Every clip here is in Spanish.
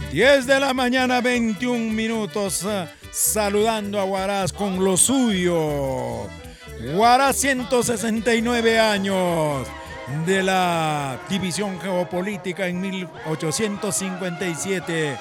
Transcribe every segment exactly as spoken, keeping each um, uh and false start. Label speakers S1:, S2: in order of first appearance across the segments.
S1: diez de la mañana, veintiún minutos, saludando a Huaraz con lo suyo. Huaraz, ciento sesenta y nueve años de la división geopolítica en mil ochocientos cincuenta y siete.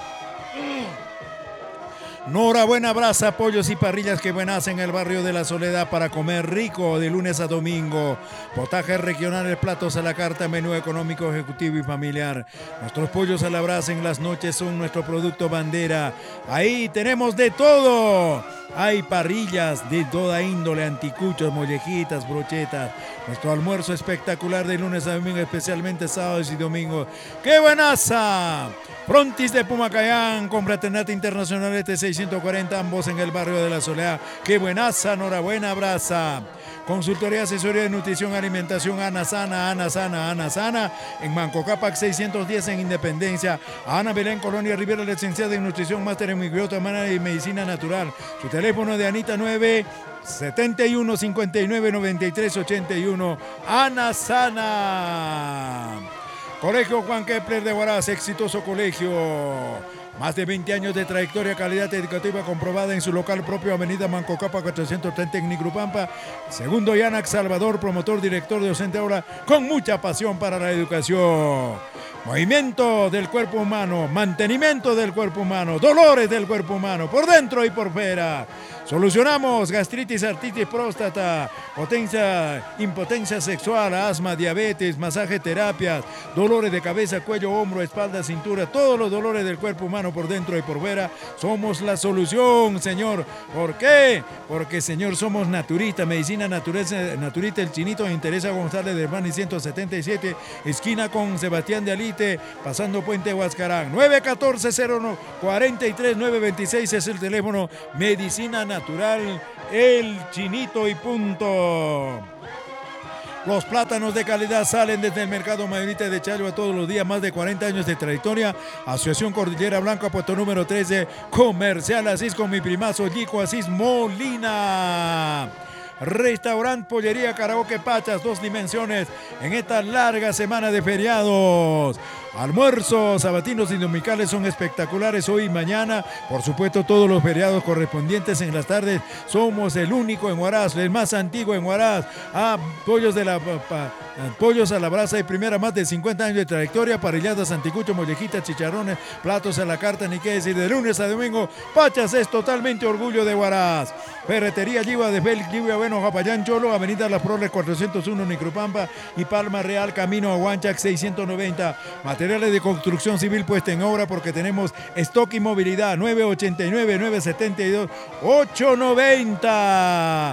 S1: Enhorabuena, brasa, pollos y parrillas que buenas en el barrio de La Soledad para comer rico de lunes a domingo. Potajes regionales, platos a la carta, menú económico, ejecutivo y familiar. Nuestros pollos a la brasa en las noches son nuestro producto bandera. Ahí tenemos de todo. Hay parrillas de toda índole, anticuchos, mollejitas, brochetas. Nuestro almuerzo espectacular de lunes a domingo, especialmente sábados y domingos. ¡Qué buenaza! Frontis de Pumacayán, con Fraternidad Internacional E T seiscientos cuarenta, ambos en el barrio de La Soledad. ¡Qué buenaza! Enhorabuena, abraza. Consultoría, asesoría de nutrición, alimentación, Ana Sana, Ana Sana, Ana Sana, en Manco Cápac seiscientos diez en Independencia. Ana Belén Colonia Rivera, licenciada en nutrición, máster en microbiota humana y medicina natural. Su teléfono de Anita nueve setenta y uno cincuenta y nueve noventa y tres ochenta y uno. Ana Sana. Colegio Juan Kepler de Huaraz, exitoso colegio. Más de veinte años de trayectoria, calidad educativa comprobada en su local propio, Avenida Manco Cápac cuatrocientos treinta en Nigrupampa. Segundo, Yanac Salvador, promotor, director, docente ahora, con mucha pasión para la educación. Movimiento del cuerpo humano, mantenimiento del cuerpo humano, dolores del cuerpo humano, por dentro y por fuera. Solucionamos gastritis, artritis, próstata, potencia, impotencia sexual, asma, diabetes, masaje, terapias, dolores de cabeza, cuello, hombro, espalda, cintura, todos los dolores del cuerpo humano por dentro y por fuera. Somos la solución, señor. ¿Por qué? Porque, señor, somos naturistas, medicina naturista, naturista El Chinito, en Teresa González de Hermani ciento setenta y siete, esquina con Sebastián de Alite, pasando Puente Huascarán. nueve uno cuatro cero cuatro tres nueve dos seis es el teléfono. Medicina natural. Natural, El Chinito y punto. Los plátanos de calidad salen desde el mercado mayorista de Chalua todos los días, más de cuarenta años de trayectoria. Asociación Cordillera Blanca, puesto número trece, Comercial Asís con mi primazo Yico Asís Molina. Restaurant Pollería Karaoke Pachas, dos dimensiones en esta larga semana de feriados. Almuerzos sabatinos y dominicales son espectaculares hoy y mañana. Por supuesto, todos los feriados correspondientes en las tardes. Somos el único en Huaraz, el más antiguo en Huaraz. Ah, pollos de la pa, pollos a la brasa y primera, más de cincuenta años de trayectoria. Parrilladas, anticucho, mollejitas, chicharrones, platos a la carta, ni qué decir. De lunes a domingo, Pachas es totalmente orgullo de Huaraz. Ferretería Yiva de Félix Llivia Bueno, Japayán Cholo, Avenida Las Flores cuatrocientos uno, Nicrupampa y Palma Real, Camino a Huanchac seiscientos noventa. Materiales de construcción civil puesta en obra porque tenemos stock y movilidad. Nueve ochenta y nueve, nueve setenta y dos, ocho noventa.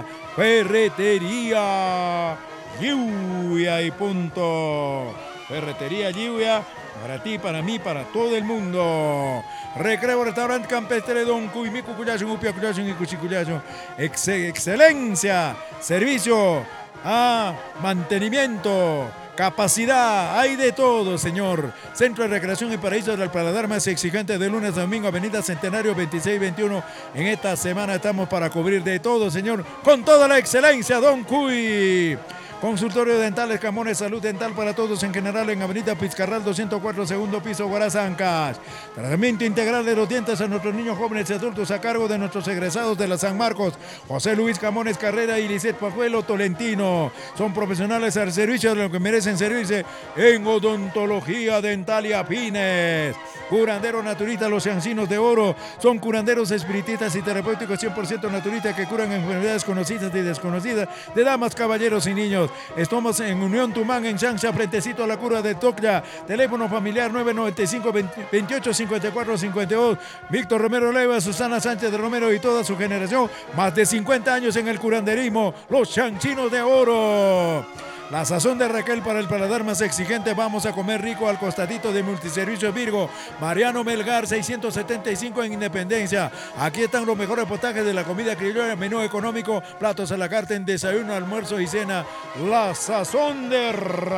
S1: Ferretería Llivia y punto. Ferretería Llivia, para ti, para mí, para todo el mundo. Recreo Restaurante Campestre Don Cuy, Micu Cuyasun, Upia Cuyasun y Cuchicuyasun. Excelencia, servicio, ah, mantenimiento, capacidad, hay de todo, señor. Centro de Recreación y Paraíso del Paladar más exigente de lunes a domingo, Avenida Centenario veintiséis veintiuno. En esta semana estamos para cubrir de todo, señor, con toda la excelencia, Don Cuy. Consultorio Dental Escamones, salud dental para todos en general en Avenida Pizcarral doscientos cuatro, segundo piso, Huaraz, Ancash. Tratamiento integral de los dientes a nuestros niños, jóvenes y adultos a cargo de nuestros egresados de la San Marcos, José Luis Camones Carrera y Lisset Pajuelo Tolentino. Son profesionales al servicio de lo que merecen servirse en odontología dental y afines. Curandero naturista, los Ciancinos de Oro. Son curanderos espiritistas y terapéuticos cien por ciento naturistas que curan enfermedades conocidas y desconocidas de damas, caballeros y niños. Estamos en Unión Tumán, en Chancha, frentecito a la curva de Tocla. Teléfono familiar nueve noventa y cinco, veintiocho cincuenta y cuatro cincuenta y dos. Víctor Romero Leiva, Susana Sánchez de Romero y toda su generación. Más de cincuenta años en el curanderismo. Los Chanchinos de Oro. La sazón de Raquel para el paladar más exigente. Vamos a comer rico al costadito de Multiservicios Virgo. Mariano Melgar seiscientos setenta y cinco en Independencia. Aquí están los mejores potajes de la comida criolla, menú económico, platos a la carta en desayuno, almuerzo y cena. La sazón de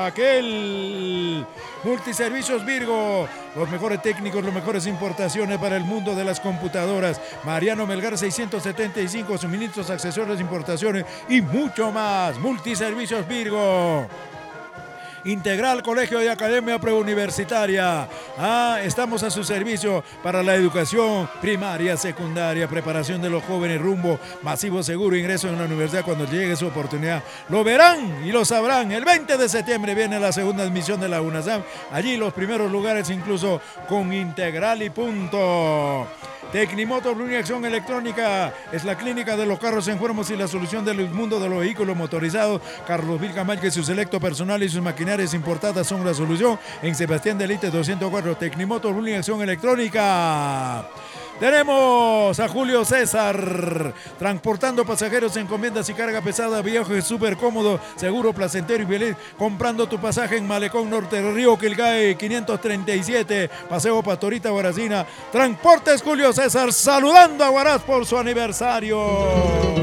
S1: Raquel. Multiservicios Virgo. Los mejores técnicos, los mejores importaciones para el mundo de las computadoras. Mariano Melgar seiscientos setenta y cinco, suministros, accesorios, importaciones y mucho más. Multiservicios Virgo. Integral Colegio y Academia Preuniversitaria. Ah, estamos a su servicio para la educación primaria, secundaria, preparación de los jóvenes rumbo masivo seguro, ingreso en la universidad cuando llegue su oportunidad. Lo verán y lo sabrán. El veinte de septiembre viene la segunda admisión de la UNASAM. Allí los primeros lugares incluso con Integral y punto. Tecnimotor Acción Electrónica es la clínica de los carros enfermos y la solución del mundo de los vehículos motorizados. Carlos Vilcamayo, que su selecto personal y sus maquinarias importadas son la solución. En Sebastián de Lite doscientos cuatro, Tecnimotor Acción Electrónica. Tenemos a Julio César, transportando pasajeros, encomiendas y carga pesada, viaje súper cómodo, seguro, placentero y feliz, comprando tu pasaje en Malecón Norte, Río Quilgay, quinientos treinta y siete, Paseo Pastorita, Guaracina. Transportes Julio César, saludando a Huaraz por su aniversario.